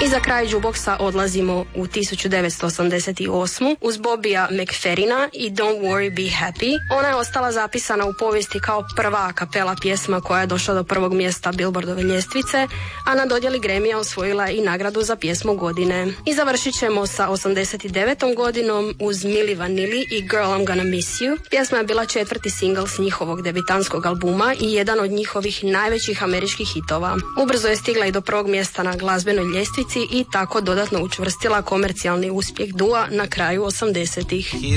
I za kraj jukeboxa odlazimo u 1988. uz Bobija McFerrina i Don't Worry Be Happy. Ona je ostala zapisana u povijesti kao prva a kapela pjesma koja je došla do prvog mjesta Billboardove ljestvice, a na dodjeli Grammyja osvojila i nagradu za pjesmu godine. I završit ćemo sa 89. godinom uz Milli Vanilli i Girl I'm Gonna Miss You. Pjesma je bila 4. singl s njihovog debitanskog albuma i jedan od njihovih najvećih američkih hitova. Ubrzo je stigla i do prvog mjesta na glazbenoj ljestvici i tako dodatno učvrstila komercijalni uspjeh dua na kraju 80-ih.